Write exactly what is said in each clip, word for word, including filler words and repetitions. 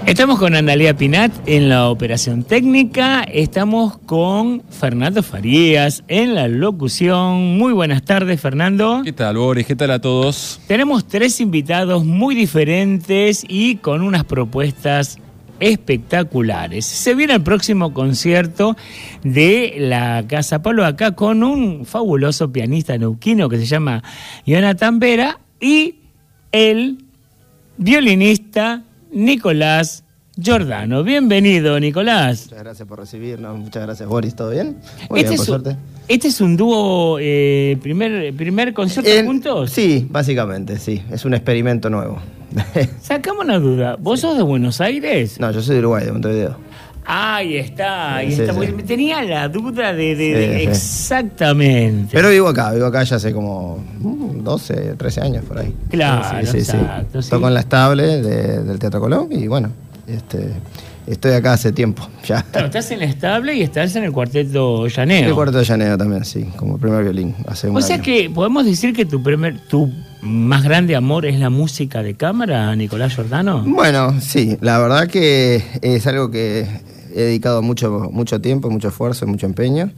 Estamos con Andalía Pinat en la operación técnica, estamos con Fernando Farías en la locución. Muy buenas tardes, Fernando. ¿Qué tal, Boris? ¿Qué tal a todos? Tenemos tres invitados muy diferentes y con unas propuestas espectaculares. Se viene el próximo concierto de la Casa Pablo acá con un fabuloso pianista neuquino que se llama Jonathan Vera y el violinista Nicolás Giordano. Bienvenido, Nicolás. Muchas gracias por recibirnos. Muchas gracias, Boris. ¿Todo bien? Muy Este, bien, por es, suerte. ¿Este es un dúo, eh, primer, primer concierto En, juntos? Sí, básicamente, sí. Es un experimento nuevo. Sacame una duda. ¿Vos sí. sos de Buenos Aires? No, yo soy de Uruguay, de Montevideo. Ahí está, ahí sí, está. Sí. Me tenía la duda de, de, Sí, de sí. exactamente. Pero vivo acá, vivo acá ya hace como doce, trece años por ahí. Claro, sí, sí, exacto. Sí. Sí. Toco en la estable de, del Teatro Colón y bueno, este, estoy acá hace tiempo ya. Claro, estás en la estable y estás en el Cuarteto Llaneo. El Cuarteto de Llaneo también, sí, como primer violín. Hace un O sea año. que podemos decir que tu primer, tu más grande amor es la música de cámara, Nicolás Giordano. Bueno, sí, la verdad que es algo que he dedicado mucho, mucho tiempo, mucho esfuerzo y mucho empeño.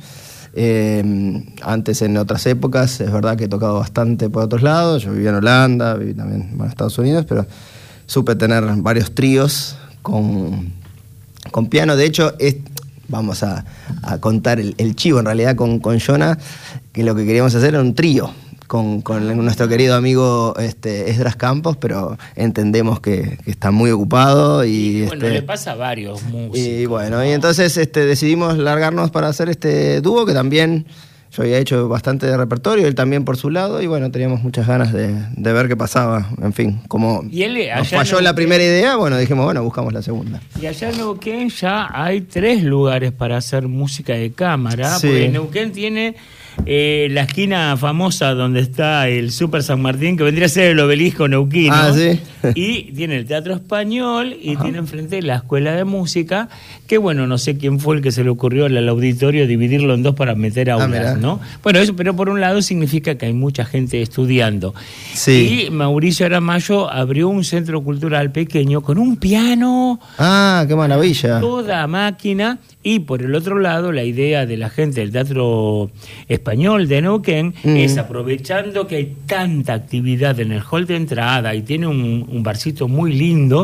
Eh, antes, en otras épocas, es verdad que he tocado bastante por otros lados. Yo vivía en Holanda, viví también bueno, en Estados Unidos, pero supe tener varios tríos con, con piano. De hecho, es, vamos a, a contar el, el chivo en realidad con, con Jonah, que lo que queríamos hacer era un trío. Con, con nuestro querido amigo este, Esdras Campos, pero entendemos que, que está muy ocupado. Y, y bueno, este, le pasa a varios músicos. Y bueno, ¿no? Y entonces este, decidimos largarnos para hacer este dúo, que también yo había hecho bastante de repertorio, él también por su lado, y bueno, teníamos muchas ganas de, de ver qué pasaba. En fin, como y él, nos falló en la primera idea, bueno, dijimos, bueno, buscamos la segunda. Y allá en Neuquén ya hay tres lugares para hacer música de cámara, Sí. porque Neuquén tiene... Eh, la esquina famosa donde está el Super San Martín, que vendría a ser el obelisco neuquino. Ah, ¿sí? Y tiene el Teatro Español y Ajá. tiene enfrente la Escuela de Música, que bueno, no sé quién fue el que se le ocurrió al auditorio dividirlo en dos para meter aulas, ah, ¿no? Bueno, eso, pero por un lado significa que hay mucha gente estudiando. Sí. Y Mauricio Aramayo abrió un centro cultural pequeño con un piano. Ah, qué maravilla. Toda máquina. Y por el otro lado, la idea de la gente del Teatro Español de Neuquén mm. es, aprovechando que hay tanta actividad en el hall de entrada y tiene un, un barcito muy lindo,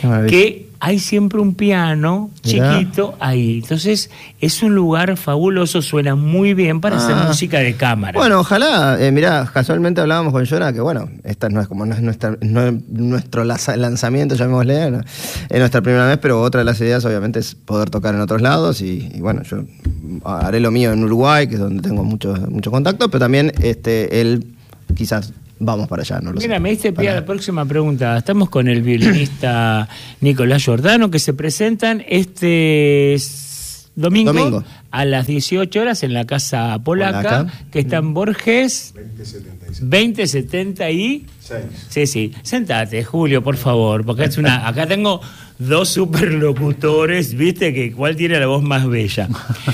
que hay siempre un piano chiquito Mirá. ahí. Entonces, es un lugar fabuloso, suena muy bien para ah. hacer música de cámara. Bueno, ojalá. Eh, mirá, casualmente hablábamos con Jonah que, bueno, esta no es como no es, nuestra, no es nuestro lanzamiento, llamémosle, no, es nuestra primera vez, pero otra de las ideas, obviamente, es poder tocar en otros lados. Y, y bueno, yo haré lo mío en Uruguay, que es donde tengo muchos mucho contactos, pero también este él quizás... Vamos para allá, no lo sé. Mira, me diste pie a la próxima pregunta. Estamos con el violinista Nicolás Giordano, que se presentan este domingo, domingo a las dieciocho horas en la Casa Polaca, Polaca. que está en Borges veinte setenta y seis. Sí, sí. Sentate, Julio, por favor, porque es una. Acá tengo dos superlocutores, ¿viste? Que cuál tiene la voz más bella.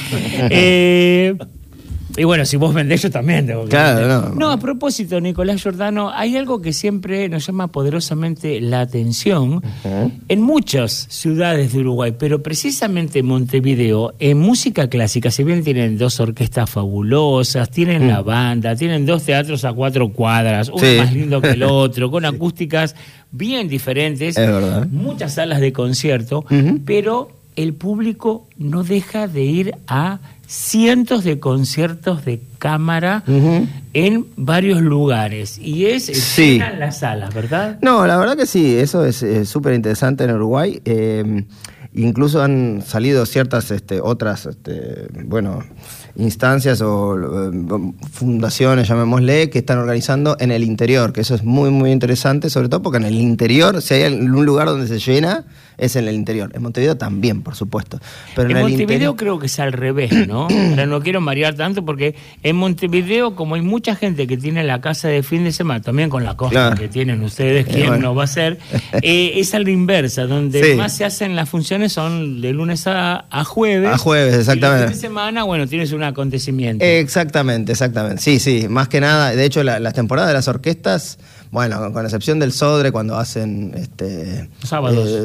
eh. Y bueno, si vos vendés, yo también tengo que claro, vender. No, no, a propósito, Nicolás Giordano, hay algo que siempre nos llama poderosamente la atención uh-huh. en muchas ciudades de Uruguay, pero precisamente en Montevideo, en música clásica, si bien tienen dos orquestas fabulosas, tienen uh-huh. la banda, tienen dos teatros a cuatro cuadras, uno sí. más lindo que el otro, con sí. acústicas bien diferentes, es verdad. muchas salas de concierto, uh-huh. pero el público no deja de ir a cientos de conciertos de cámara uh-huh. en varios lugares. Y es sí. en las salas, ¿verdad? No, la verdad que sí, eso es súper interesante en Uruguay. Eh, incluso han salido ciertas este, otras, este, bueno, instancias o eh, fundaciones, llamémosle, que están organizando en el interior, que eso es muy, muy interesante, sobre todo porque en el interior, si hay un lugar donde se llena, es en el interior. En Montevideo también, por supuesto. Pero en, en Montevideo el interior... creo que es al revés, ¿no? Ahora no quiero marear tanto porque en Montevideo, como hay mucha gente que tiene la casa de fin de semana, también con la costa claro. que tienen ustedes, ¿quién eh, bueno. no va a ser? Eh, es a la inversa, donde sí. más se hacen las funciones son de lunes a, a jueves. A jueves, exactamente. Y el fin de semana, bueno, tienes un acontecimiento. Exactamente, exactamente. Sí, sí, más que nada, de hecho, la, las temporadas de las orquestas, bueno, con excepción del Sodre, cuando hacen este sábados. Eh, el sábado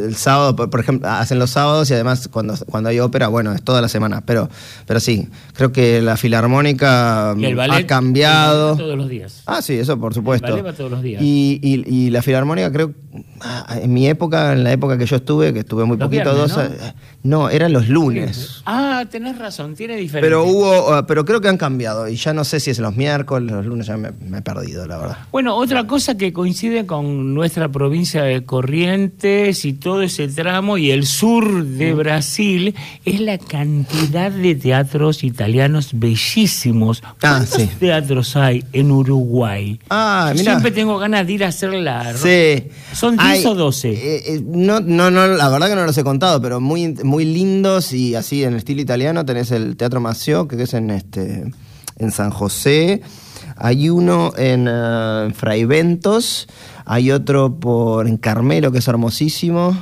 sábados, por, por ejemplo, hacen los sábados y además cuando, cuando hay ópera, bueno, es toda la semana. Pero, pero sí, creo que la Filarmónica y el ballet, ha cambiado. El ballet va todos los días. Ah, sí, eso por supuesto. El ballet va todos los días. Y, y, y la Filarmónica, creo, en mi época, en la época que yo estuve, que estuve muy los poquito, viernes, dos. ¿no? no, eran los lunes. Ah, tenés razón, tiene diferencia. Pero hubo, pero creo que han cambiado y ya no sé si es los miércoles, los lunes, ya me, me he perdido, la verdad. Bueno, otra cosa que coincide con nuestra provincia de Corrientes y todo ese tramo y el sur de Brasil es la cantidad de teatros italianos bellísimos. ¿Cuántos ah, sí. teatros hay en Uruguay? Ah, mira. Siempre tengo ganas de ir a hacer la... Sí. ¿Son diez o doce? Eh, eh, no, no, no, la verdad que no los he contado, pero muy, muy lindos y así en el estilo italiano. Tenés el Teatro Maceo, que es en, este, en San José. Hay uno en uh, Fray Ventos, hay otro por en Carmelo, que es hermosísimo.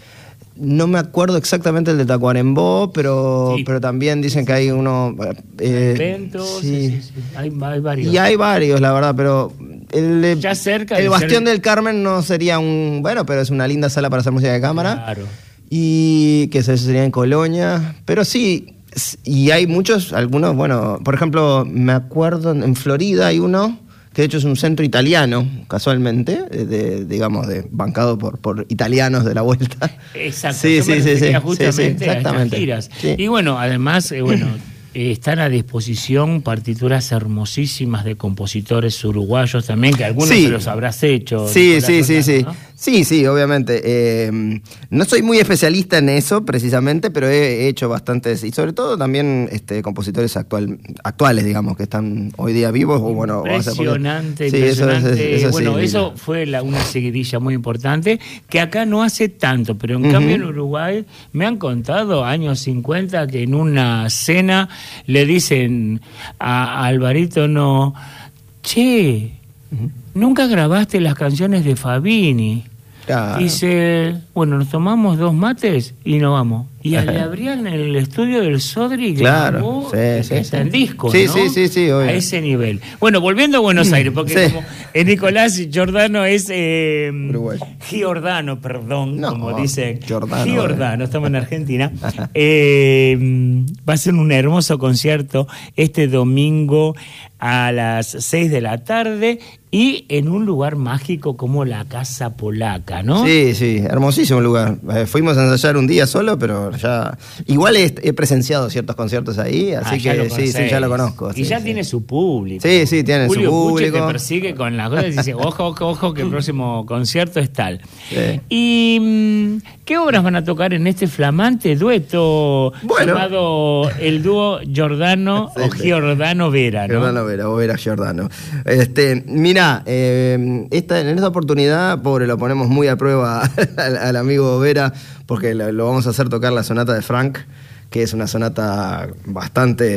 No me acuerdo exactamente el de Tacuarembó, pero, sí. pero también dicen que hay uno... Eh, Ventos, sí. Sí, sí, sí. Hay, hay varios. Y hay varios, la verdad, pero... El, de, ya cerca el Bastión ser... del Carmen no sería un... Bueno, pero es una linda sala para hacer música de cámara. Claro. Y que eso sería en Colonia. Pero sí... Y hay muchos, algunos, bueno, por ejemplo, me acuerdo en Florida hay uno que de hecho es un centro italiano, casualmente, de, digamos, de, bancado por, por italianos de la vuelta. Exacto, sí, sí, sí, sí, justamente sí, sí, exactamente. A estas giras. Sí. Y bueno, además, eh, bueno, eh, están a disposición partituras hermosísimas de compositores uruguayos también, que algunos sí. se los habrás hecho. Sí, Nicolás sí, sí, sí. ¿no? Sí, sí, obviamente. Eh, no soy muy especialista en eso, precisamente, pero he hecho bastantes, y sobre todo también este, compositores actual, actuales, digamos, que están hoy día vivos. O, bueno, impresionante, sí, impresionante. Eso, eso, eso, bueno, sí, eso fue la, una seguidilla muy importante, que acá no hace tanto, pero en uh-huh. cambio en Uruguay me han contado, años cincuenta, que en una cena le dicen a, a Alvarito, no, che... Uh-huh. Nunca grabaste las canciones de Fabini. Claro. Dice, bueno, nos tomamos dos mates y nos vamos. Y le abrían el estudio del Sodri, claro, grabó, sí, sí, está en sí. disco, sí, ¿no? Sí, sí, sí, obvio. A ese nivel. Bueno, volviendo a Buenos Aires, porque sí. como eh, Nicolás Giordano es eh, Giordano, perdón, no, como dicen. Giordano. Giordano, estamos en Argentina. eh, va a ser un hermoso concierto este domingo a las seis de la tarde y en un lugar mágico como la Casa Polaca, ¿no? Sí, sí, hermosísimo lugar. Eh, fuimos a ensayar un día solo, pero ya... Igual he, he presenciado ciertos conciertos ahí, así ah, que sí, sí, ya lo conozco. Y sí, ya sí. tiene su público. Sí, sí, tiene Julio su público. Puche te persigue con las cosas y dice, ojo, ojo, ojo, que el próximo concierto es tal. Sí. ¿Y qué obras van a tocar en este flamante dueto bueno. llamado el dúo Giordano sí, o Giordano Vera, ¿no? Giordano Vera, o Vera Giordano. Este, mira, eh, esta, en esta oportunidad, pobre, lo ponemos muy a prueba al, al amigo Vera, porque lo, lo vamos a hacer tocar la sonata de Franck, que es una sonata bastante